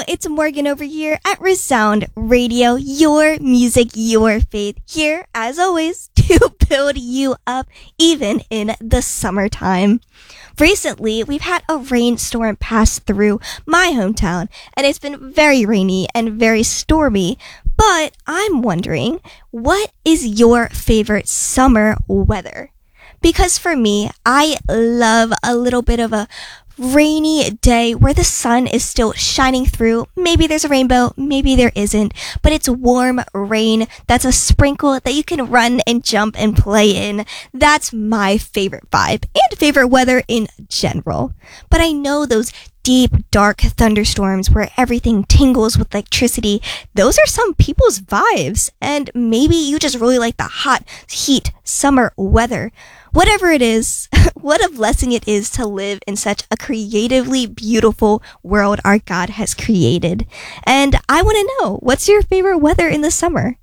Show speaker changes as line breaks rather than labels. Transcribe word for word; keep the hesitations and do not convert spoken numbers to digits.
it's Morgan over here at Resound Radio, your music, your faith, here as always to build you up even in the summertime. Recently, we've had a rainstorm pass through my hometown, and it's been very rainy and very stormy, but I'm wondering, what is your favorite summer weather? Because for me, I love a little bit of a rainy day where the sun is still shining through. Maybe there's a rainbow, maybe there isn't, but it's warm rain that's a sprinkle that you can run and jump and play in. That's my favorite vibe and favorite weather in general. But I know those deep, dark thunderstorms where everything tingles with electricity, those are some people's vibes. And maybe you just really like the hot, heat, summer weather. Whatever it is, what a blessing it is to live in such a creatively beautiful world our God has created. And I want to know, what's your favorite weather in the summer?